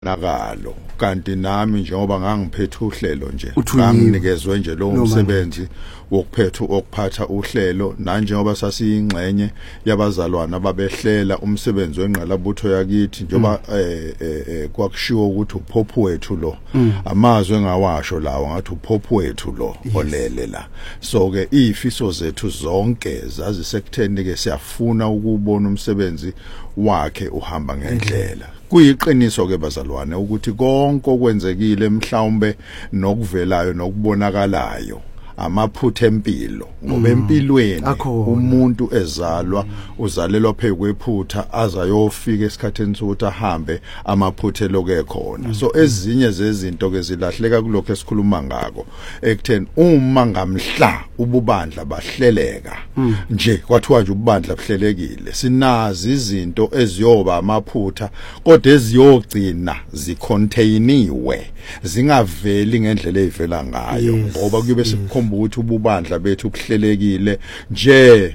nakalo kanti nami njengoba ngangiphethe uhlelo nje ngangikezwe nje lo umsebenzi wokuphatha uhlelo nanjengoba sasiyingxenye yabazalwana babehlela umsebenzi wengqalabutho yakithi njengoba kwakushiwo ukuthi uphophu wethu lo amazwe engawasho lawo ngathi uphophu wethu lo olele la so ke ifiso zethu zonke zazisekutheni ke siyafuna ukubona umsebenzi wakhe uhamba ngendlela kuyiqiniso ke bazalwane ukuthi konke okwenzekile mhlawumbe nokuvelayo nokubonakalayo amaphutha empilo ngoba empilweni umuntu ezalwa uzalelwa phezu kwephutha azayofika esikhatheni sokuthi ahambe amaphutha loke khona so ezinye zezinto ke zilahleka kulokho esikhuluma ngako ekutheni uma ngamhla ububandla bahleleka nje kwathiwa nje ububandla buhlelekile sinazi izinto eziyoba amaphutha kodwa eziyogcina zicontainiwe zingaveli ngendlela ezivela ngayo ngoba kube sikhomba ukuthi ububandla bethu buhlelekile nje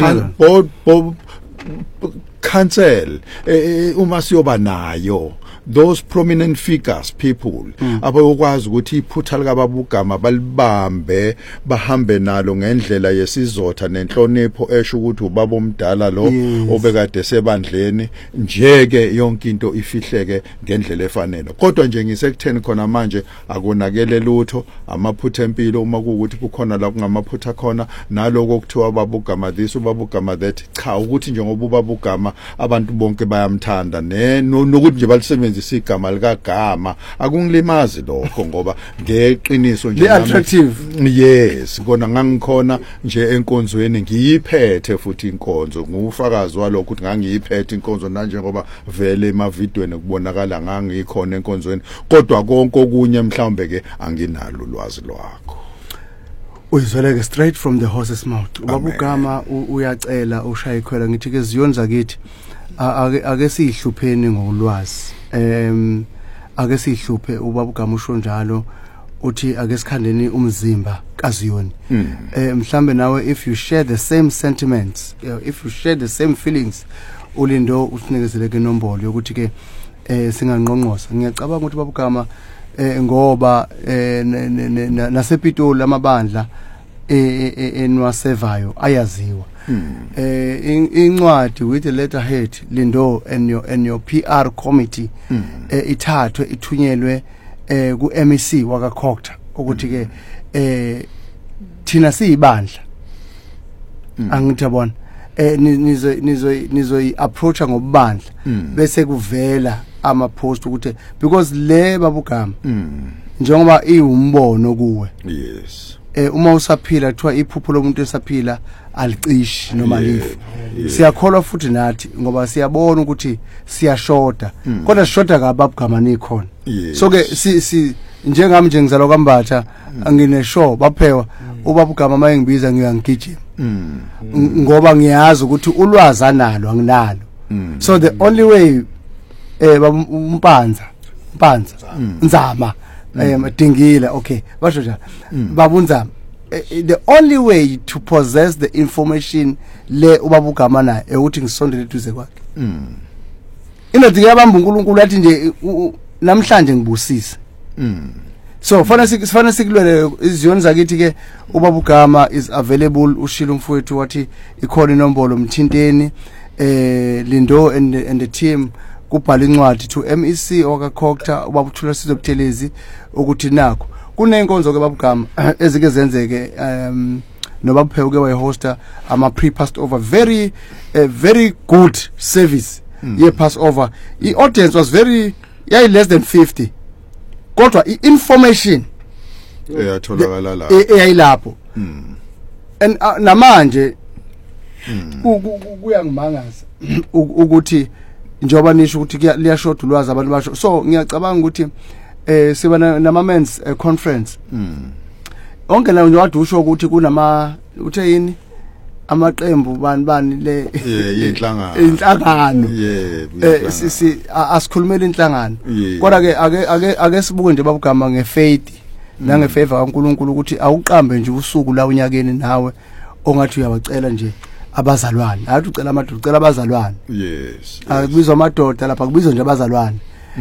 cancel uma siyoba nayo those prominent figures people abayokwazi ukuthi iphutha likababugama balibambe bahambe nalo ngendlela yesizotha nenhlonipho esho ukuthi ubaba omdala lo obekade sebandleni njeke yonke into ifihleke ngendlela efanele kodwa nje ngisekutheni khona manje akonakele lutho amaphutha empilo uma kuukuthi kukhona la kungamaphutha khona naloko kuthiwa babugama this ubabugama that cha ukuthi njengoba ubabugama abantu bonke bayamthanda nokuthi nje balisebenzisa igama likagama akungilimazi lokho ngoba ngeqiniso nje attractive yes kona ngangikhona nje enkonzweni ngiyiphethe futhi inkonzo ngufakazi walokho ukuthi ngangiyiphethe inkonzo nanje ngoba vele emavidweni kubonakala ngangikhona enkonzweni kodwa konke okunye mhlawumbe ke anginalo ulwazi lwakho uyizweleke straight from the horse's mouth ubabugama uyacela ushaya ikhwela ngithi ke ziyoni zakithi ake sihlupheni ngolwazi ake sihluphe ubabugama usho njalo uthi ake sikhandeni umzimba kaZiyoni mhlambe nawe if you share the same sentiments if you share the same feelings ulindo usinikezele inombolo yokuthi ke singangqongqoza ngiyacabanga ukuthi babugama ngoba nasepitoli amabandla enwasevayo ayaziwa incwadi with a letterhead lindo and your PR committee ithathwe ithunyelwe ku MEC waka Khokta ukuthi ke thina siyibandla angithabona nizo approacha ngobandla bese kuvela ama post ukuthi because le babugama njengoba iwumbono kuwe yes uma usaphila kuthiwa iphupho lomuntu esaphila alicishi noma lifu siyakholwa futhi nathi ngoba siyabona ukuthi siyashoda kodwa sishoda kababugama nikhona so ke si njengami nje ngizalwa kaMbatha angine show baphewa ubabugama mayengibiza ngiyangigijima ngoba ngiyazi ukuthi ulwazi analo anginalo so the only way umpanza nzama Dingila okay basho njalo babunzama the only way to possess the information le ubabugama naye ukuthi ngisondele eduze kwakhe inodinga yabamba uNkulunkulu athi nje namhlanje ngibusise so fana sikulwele iziyoni zakithi ke ubabugama is available ushilo umfowethu wathi ikhona inombolo mthinteni Lindo and the team kubhala incwadi to MEC waka Khokta ubabuthula sizobuthelezi ukuthi nakho kunenkonzo ke babugama ezike zenzeke noba kupheuke wayehosta ama pre-passed over very good service ye pass over the audience was very less than 50 kodwa information eyatholakala la eyilapho and namanje kuyangimangaza ukuthi njoba nisho ukuthi liyashoda ulwazi abantu basho so ngiyacabanga ukuthi siba nama men's conference onke la nje usho ukuthi kunama uthe yini amaqembu bani le inhlangano sisi asikhulumela inhlangano kodwa ke ake sibuke nje babugama ngefaith nangefavor kaNkulunkulu ukuthi awuqambe nje usuku la unyakeni nawe ongathi uyabacela nje abazalwane athi ucela amadoda ucela abazalwane yes akubizwa amadoda lapha kubizwa nje abazalwane